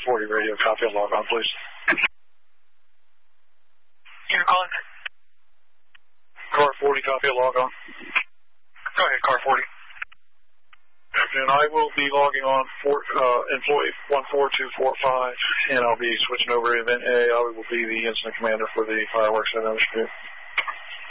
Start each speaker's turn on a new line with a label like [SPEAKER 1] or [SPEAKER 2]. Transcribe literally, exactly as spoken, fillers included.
[SPEAKER 1] forty radio, copy and log on, please.
[SPEAKER 2] You're calling?
[SPEAKER 1] Car forty, copy and log on.
[SPEAKER 2] Go ahead, car forty.
[SPEAKER 1] And I will be logging on for uh, employee one four two four five, and I'll be switching over to event A. I will be the incident commander for the fireworks at Underspear.